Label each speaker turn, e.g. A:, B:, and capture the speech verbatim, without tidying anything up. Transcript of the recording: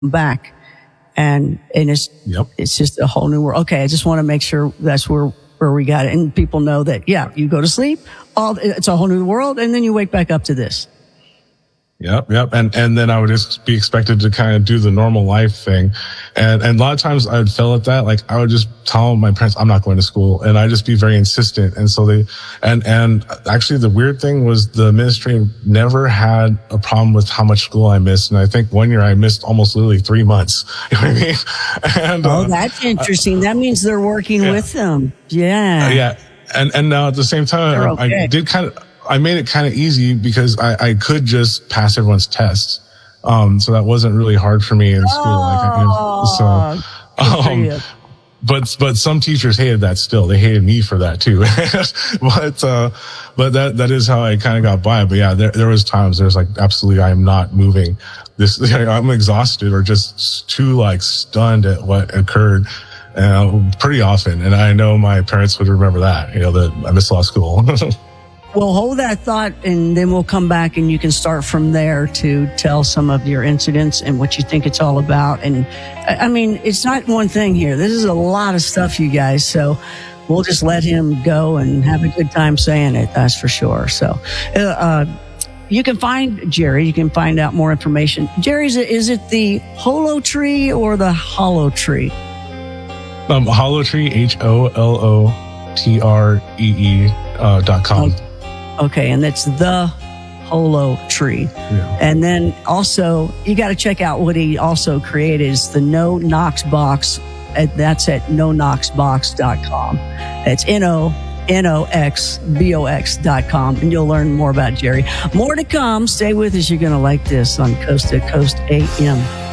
A: back. And, and it's,
B: yep.
A: it's just a whole new world. Okay. I just want to make sure that's where, where we got it. And people know that, yeah, you go to sleep, all, it's a whole new world. And then you wake back up to this.
B: Yep, yep. And, and then I would just be expected to kind of do the normal life thing. And, and a lot of times I would fail at that. Like I would just tell my parents, I'm not going to school. And I'd just be very insistent. And so they, and, and actually the weird thing was the administrator never had a problem with how much school I missed. And I think one year I missed almost literally three months. You know what I mean? And,
A: oh, uh, that's interesting. Uh, that means they're working
B: yeah.
A: with them. Yeah.
B: Uh, yeah. And, and now at the same time, I, okay. I did kind of, I made it kind of easy because I, I could just pass everyone's tests. Um, so that wasn't really hard for me in school.
A: Oh,
B: like, I, so, um, but, but some teachers hated that still. They hated me for that too. but, uh, but that, that is how I kind of got by. But yeah, there, there was times there's like, absolutely, I am not moving this. I'm exhausted or just too like stunned at what occurred. Uh, pretty often. And I know my parents would remember that, you know, that I missed a lot of school.
A: Well, hold that thought, and then we'll come back and you can start from there to tell some of your incidents and what you think it's all about. And I mean, it's not one thing here. This is a lot of stuff, you guys. So we'll just let him go and have a good time saying it. That's for sure. So, uh, you can find Jerry. You can find out more information. Jerry, is it, is it the Holo Tree or the Hollow Tree?
B: Um, Hollow Tree, H O L O T R E E uh, dot com.
A: Okay. Okay, and that's the Holo Tree.
B: Yeah.
A: And then also, you got to check out what he also created is the No Knox Box. At, that's at no knox box dot com. That's N O N O X B O X dot com. And you'll learn more about Jerry. More to come. Stay with us. You're going to like this on Coast to Coast A M.